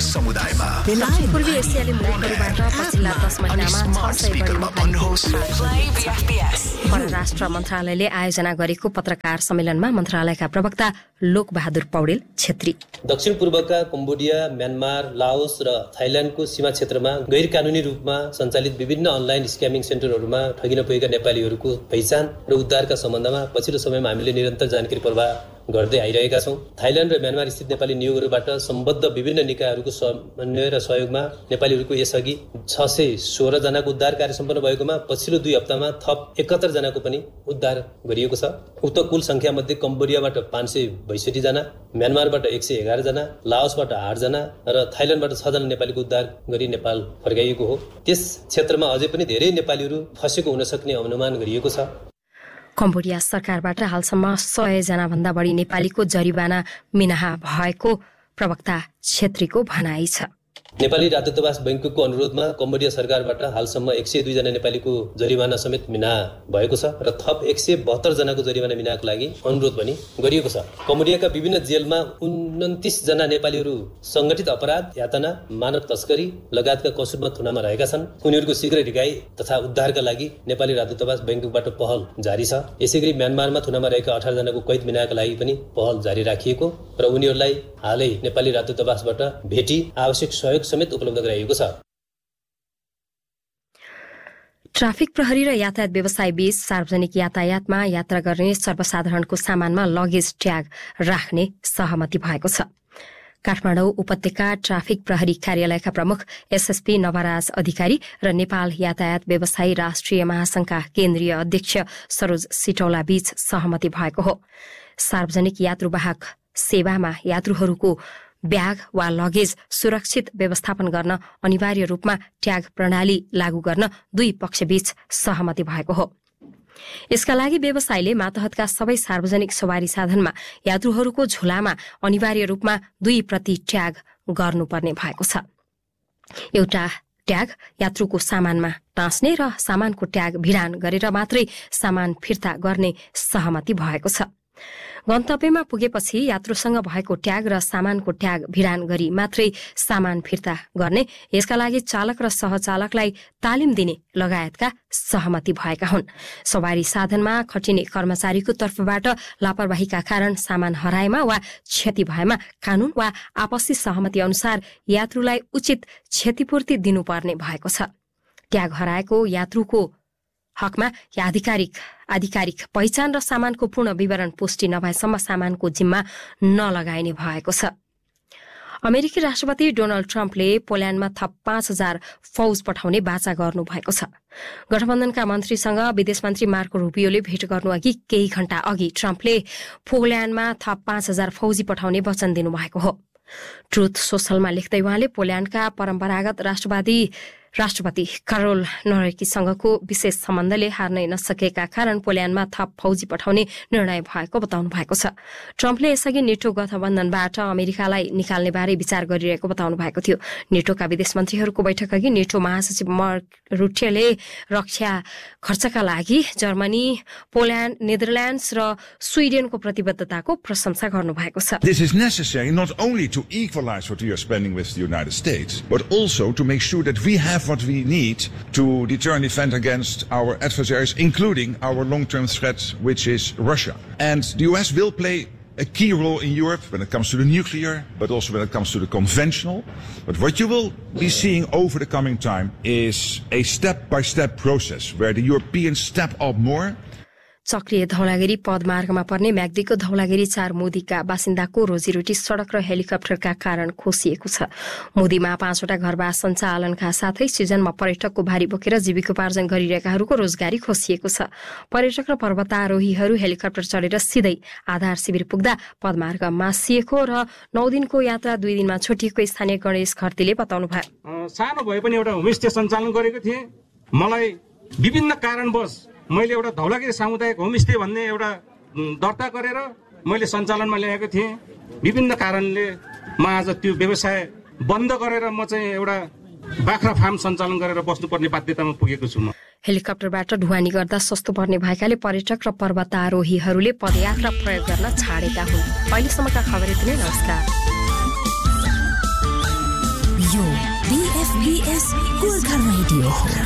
समुदायमा पूर्वी एसियाली मुलुकहरूबाट पछिल्ला 10 महिनामा 600 परराष्ट्र मन्त्रालयले आयोजना गरेको पत्रकार सम्मेलनमा मन्त्रालयका प्रवक्ता लोकबहादुर पौडेल छेत्री दक्षिण पूर्वका कम्बोडिया, म्यानमार, लाओस र थाइल्याण्डको सीमा क्षेत्रमा गैर कानूनी रूपमा सञ्चालित विभिन्न अनलाइन स्क्यामिङ सेन्टरहरूमा ठगिन पुगेका नेपालीहरूको पहिचान र उद्धारका सम्बन्धमा पछिल्लो समयमा हामीले निरन्तर जानकारी प्रवाह गर्दै आइरहेका छौँ। थाइल्याण्ड र म्यानमार स्थित नेपाली नियोगहरूबाट सम्बद्ध विभिन्न निकायहरूको समन्वय र सहयोगमा नेपालीहरूको यसअघि 616 जनाको उद्धार कार्य सम्पन्न भएकोमा पछिल्लो 2 हप्तामा थप 71 जनाको पनि उद्धार गरिएको छ। उक्त कुल संख्या मध्ये कम्बोडियाबाट 562 जना, म्यानमारबाट 111 जना, लाओसबाट 8 जना र थाइल्याण्डबाट 6 जना नेपालीको उद्धार गरी नेपाल फर्काइएको हो। त्यस क्षेत्रमा अझै पनि धेरै नेपालीहरू फसेको हुन सक्ने अनुमान गरिएको छ। कम्बोडिया सरकारबाट हालसम्म 100 जना भन्दा बढी नेपालीको जरिवाना मिनाहा भएको प्रवक्ता छेत्रीको भनाइ छ। नेपाली राजदूतावास बैंकको अनुरोधमा कम्बोडिया सरकारबाट हालसम्म 102 जना नेपालीको जरिवाना समेत मिना भएको छ र थप 172 जनाको जरिवाना मिनाको लागि अनुरोध पनि गरिएको छ। कम्बोडियाका विभिन्न जेलमा 29 जना नेपालीहरू संगठित अपराध, यातना, मानव तस्करी लगायतका कसुरमा थुनामा रहेका छन्। उनीहरूको शीघ्र रिहाई तथा उद्धारका लागि नेपाली राजदूतावास बैंकबाट पहल जारी छ। यसैगरी म्यानमारमा थुनामा रहेका 18 जनाको कैद मिनाका लागि पनि पहल जारी राखिएको र उनीहरूलाई हालै नेपाली राजदूतावासबाट भेटी आवश्यक सहयोग समेत उपलब्ध गराइएको छ। ट्राफिक प्रहरी र यातायात व्यवसाय बीच सार्वजनिक यातायातमा यात्रा गर्ने सर्वसाधारणको सामानमा लगेज ट्याग राख्ने सहमति भएको छ। काठमाडौँ उपत्यका ट्राफिक प्रहरी कार्यालयका प्रमुख एसएसपी नवराज अधिकारी र नेपाल यातायात व्यवसायी राष्ट्रिय महासंघका केन्द्रीय अध्यक्ष सरोज सिटौला बीच सहमति भएको हो। सार्वजनिक यात्रुवाहक सेवामा यात्रुहरूको ब्याग वा लगेज सुरक्षित व्यवस्थापन गर्न अनिवार्य रूपमा ट्याग प्रणाली लागू गर्न दुई पक्षबीच सहमति भएको हो। यसका लागि व्यवसायले मातहतका सबै सार्वजनिक सवारी साधनमा यात्रुहरूको झोलामा अनिवार्य रूपमा 2 प्रति ट्याग गर्नुपर्ने भएको छ। एउटा ट्याग यात्रुको सामानमा टाँस्ने र सामानको ट्याग भिडान गरेर मात्रै सामान फिर्ता गर्ने सहमति भएको छ। गन्तव्यमा पुगेपछि यात्रुसँग भएको ट्याग र सामानको ट्याग भिडान गरी मात्रै सामान फिर्ता गर्ने, यसका लागि चालक र सहचालकलाई तालिम दिने लगायतका सहमति भएका हुन्। सवारी साधनमा खटिने कर्मचारीको तर्फबाट लापरवाहीका कारण सामान हराएमा वा क्षति भएमा कानून वा आपसी सहमति अनुसार यात्रुलाई उचित क्षतिपूर्ति दिनुपर्ने भएको छ। ट्याग हराएको यात्रुको हकमा आधिकारिक पहिचान र सामानको पूर्ण विवरण पुष्टि नभएसम्म सामानको जिम्मा नलगाइने भएको छ। अमेरिकी राष्ट्रपति डोनाल्ड ट्रम्पले पोल्याण्डमा थप 5,000 फौज पठाउने वाचा गर्नु भएको छ। गठबन्धनका मन्त्रीसँग विदेश मन्त्री मार्को रूबियोले भेट गर्नु अघि केही घण्टा अघि ट्रम्पले पोल्याण्डमा थप 5,000 फौजी पठाउने वचन दिनुभएको हो। ट्रुथ सोशलमा लेख्दै उहाँले पोल्याण्डका परम्परागत राष्ट्रपति कारोल नोरेकीसँगको विशेष सम्बन्धले हार्न नसकेका कारण पोल्याण्डमा थप फौजी पठाउने निर्णय भएको बताउनु भएको छ। ट्रम्पले यसअघि नेटो गठबन्धनबाट अमेरिकालाई निकाल्ने बारे विचार गरिरहेको बताउनु भएको थियो। नेटोका विदेश मन्त्रीहरूको बैठक अघि नेटो महासचिव मार्क रुटेले रक्षा खर्चका लागि जर्मनी, पोल्याण्ड, नेदरल्यान्ड्स र स्विडेनको प्रतिबद्धताको प्रशंसा गर्नुभएको छ। This is necessary not only to equalize what we are spending with the United States, but also to make sure that we have what we need to deter and defend against our adversaries, including our long-term threat, which is Russia. And the US will play a key role in Europe when it comes to the nuclear, but also when it comes to the conventional. But what you will be seeing over the coming time is a step-by-step process where the Europeans step up more. चक्रिय Dhaulagiri पदमार्गमा पर्ने म्याग्दीको धौलागिरी 4 मुदीका बासिन्दाको रोजीरोटी सड़क र हेलिकप्टरका कारण खोसिएको छ। मुदीमा 5वटा घरबास सञ्चालनका साथै सिजनमा पर्यटकको भारी बोकेर जीविकोपार्जन गरिरहेकाहरूको रोजगारी खोसिएको छ। पर्यटक र पर्वतारोहीहरू हेलिकप्टर चढेर सिधै आधार शिविर पुग्दा पदमार्ग मासिएको र 9 दिनको यात्रा 2 दिनमा छुटिएको स्थानीय गणेश खर्तीले बताउनु भयो। सानो भए पनि एउटा होमस्टे सञ्चालन गरेको थिएँ। मलाई विभिन्न कारणवश मैले एउटा धौलागिरी सामुदायिक होमस्टे भन्ने एउटा दर्ता गरेर मैले सञ्चालनमा ल्याएको थिएँ। विभिन्न कारणले म आज त्यो व्यवसाय बन्द गरेर म चाहिँ एउटा बाख्रा फार्म सञ्चालन गरेर बस्नुपर्ने बाध्यतामा पुगेको छु। म हेलिकप्टरबाट ढुवानी गर्दा सस्तो पर्ने भएकाले पर्यटक र पर्वतारोहीहरूले पदयात्रा प्रयोग गर्न छाडेका हुन्। अहिलेसम्मका खबर यति नै। नमस्कार। यो BFBS गोर्खा रेडियो हो।